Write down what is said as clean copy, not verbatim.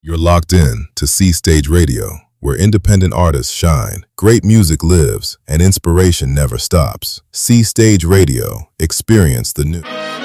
You're locked in to C Stage Radio, where independent artists shine, great music lives, and inspiration never stops. C Stage Radio, experience the new.